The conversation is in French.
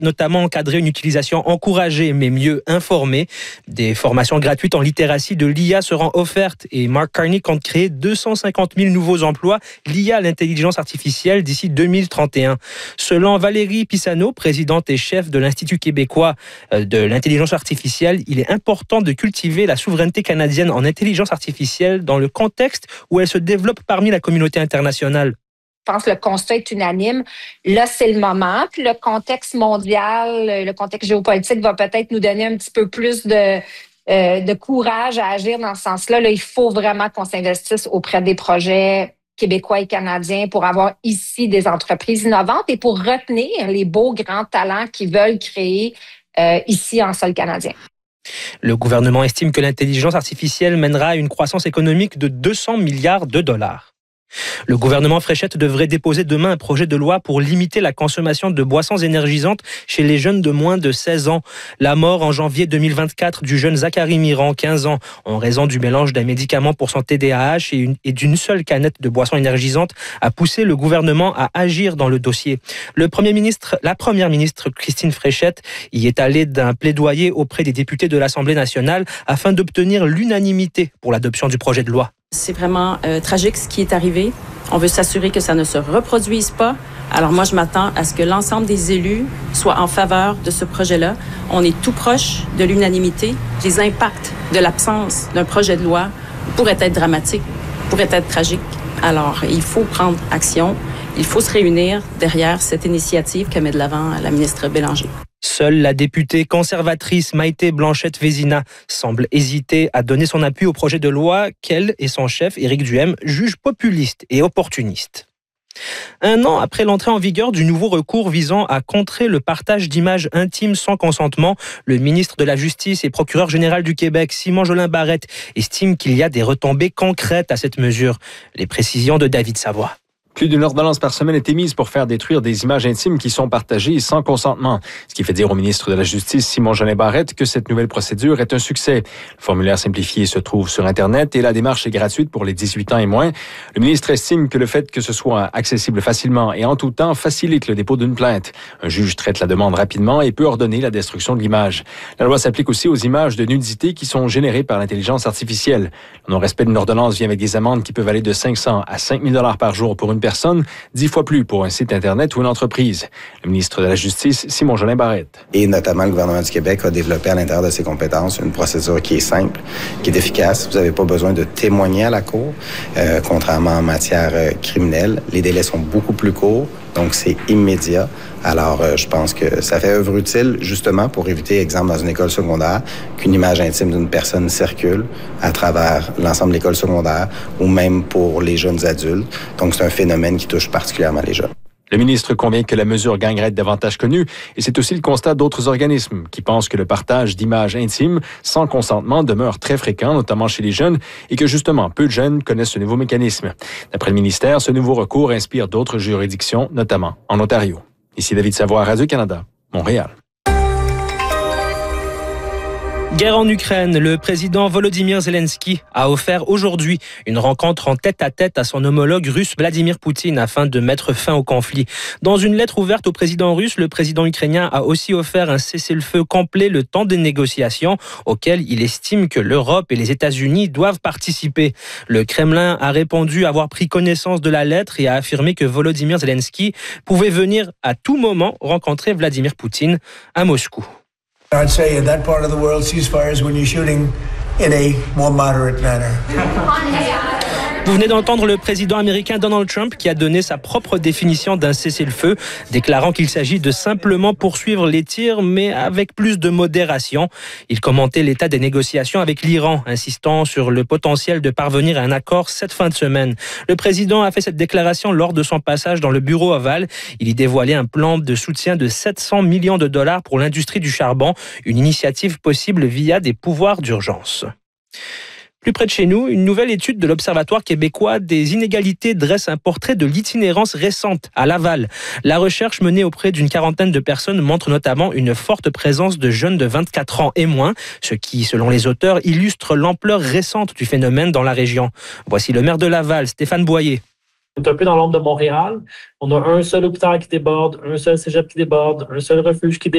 notamment encadrer une utilisation encouragée mais mieux informée. Des formations gratuites en littératie de l'IA seront offertes et Mark Carney compte créer 250 000 nouveaux emplois liés à l'intelligence artificielle d'ici 2031. Selon Valérie Pisano, présidente et chef de l'Institut québécois de l'intelligence artificielle, il est important de cultiver la souveraineté canadienne en intelligence artificielle dans le contexte où elle se développe parmi la communauté internationale. Je pense que le constat est unanime. Là, c'est le moment. Puis le contexte mondial, le contexte géopolitique va peut-être nous donner un petit peu plus de courage à agir dans ce sens-là. Là, il faut vraiment qu'on s'investisse auprès des projets québécois et canadiens pour avoir ici des entreprises innovantes et pour retenir les beaux grands talents qui veulent créer ici en sol canadien. Le gouvernement estime que l'intelligence artificielle mènera à une croissance économique de 200 milliards de dollars. Le gouvernement Fréchette devrait déposer demain un projet de loi pour limiter la consommation de boissons énergisantes chez les jeunes de moins de 16 ans. La mort en janvier 2024 du jeune Zachary Miran, 15 ans, en raison du mélange d'un médicament pour son TDAH et d'une seule canette de boisson énergisante, a poussé le gouvernement à agir dans le dossier. La première ministre Christine Fréchette y est allée d'un plaidoyer auprès des députés de l'Assemblée nationale afin d'obtenir l'unanimité pour l'adoption du projet de loi. C'est vraiment tragique ce qui est arrivé. On veut s'assurer que ça ne se reproduise pas. Alors moi, je m'attends à ce que l'ensemble des élus soient en faveur de ce projet-là. On est tout proche de l'unanimité. Les impacts de l'absence d'un projet de loi pourraient être dramatiques, pourraient être tragiques. Alors, il faut prendre action. Il faut se réunir derrière cette initiative que met de l'avant la ministre Bélanger. Seule la députée conservatrice Maïté Blanchette-Vézina semble hésiter à donner son appui au projet de loi qu'elle et son chef, Éric Duhem, jugent populiste et opportuniste. Un an après l'entrée en vigueur du nouveau recours visant à contrer le partage d'images intimes sans consentement, le ministre de la Justice et procureur général du Québec, Simon Jolin Barrette, estime qu'il y a des retombées concrètes à cette mesure. Les précisions de David Savoie. Plus d'une ordonnance par semaine est émise pour faire détruire des images intimes qui sont partagées sans consentement. Ce qui fait dire au ministre de la Justice, Simon Jolin Barrette, que cette nouvelle procédure est un succès. Le formulaire simplifié se trouve sur Internet et la démarche est gratuite pour les 18 ans et moins. Le ministre estime que le fait que ce soit accessible facilement et en tout temps facilite le dépôt d'une plainte. Un juge traite la demande rapidement et peut ordonner la destruction de l'image. La loi s'applique aussi aux images de nudité qui sont générées par l'intelligence artificielle. Le non-respect d'une ordonnance vient avec des amendes qui peuvent aller de 500 à 5 000 $ par jour pour une personne, 10 fois plus pour un site Internet ou une entreprise. Le ministre de la Justice, Simon Jolin Barrette. Et notamment, le gouvernement du Québec a développé à l'intérieur de ses compétences une procédure qui est simple, qui est efficace. Vous n'avez pas besoin de témoigner à la cour, contrairement en matière criminelle. Les délais sont beaucoup plus courts, donc c'est immédiat. Alors, je pense que ça fait œuvre utile, justement, pour éviter, exemple, dans une école secondaire, qu'une image intime d'une personne circule à travers l'ensemble de l'école secondaire ou même pour les jeunes adultes. Donc, c'est un phénomène qui touche particulièrement les jeunes. Le ministre convient que la mesure gagnerait à être davantage connue et c'est aussi le constat d'autres organismes qui pensent que le partage d'images intimes sans consentement demeure très fréquent, notamment chez les jeunes, et que justement peu de jeunes connaissent ce nouveau mécanisme. D'après le ministère, ce nouveau recours inspire d'autres juridictions, notamment en Ontario. Ici David Savoie, Radio-Canada, Montréal. Guerre en Ukraine, le président Volodymyr Zelensky a offert aujourd'hui une rencontre en tête-à-tête à son homologue russe Vladimir Poutine afin de mettre fin au conflit. Dans une lettre ouverte au président russe, le président ukrainien a aussi offert un cessez-le-feu complet le temps des négociations auquel il estime que l'Europe et les États-Unis doivent participer. Le Kremlin a répondu avoir pris connaissance de la lettre et a affirmé que Volodymyr Zelensky pouvait venir à tout moment rencontrer Vladimir Poutine à Moscou. I'd say in that part of the world, ceasefires when you're shooting in a more moderate manner. Vous venez d'entendre le président américain Donald Trump qui a donné sa propre définition d'un cessez-le-feu, déclarant qu'il s'agit de simplement poursuivre les tirs, mais avec plus de modération. Il commentait l'état des négociations avec l'Iran, insistant sur le potentiel de parvenir à un accord cette fin de semaine. Le président a fait cette déclaration lors de son passage dans le bureau ovale. Il y dévoilait un plan de soutien de 700 millions de dollars pour l'industrie du charbon, une initiative possible via des pouvoirs d'urgence. Plus près de chez nous, une nouvelle étude de l'Observatoire québécois des inégalités dresse un portrait de l'itinérance récente à Laval. La recherche menée auprès d'une quarantaine de personnes montre notamment une forte présence de jeunes de 24 ans et moins, ce qui, selon les auteurs, illustre l'ampleur récente du phénomène dans la région. Voici le maire de Laval, Stéphane Boyer. On est un peu dans l'ombre de Montréal. On a un seul hôpital qui déborde, un seul cégep qui déborde, un seul refuge qui déborde.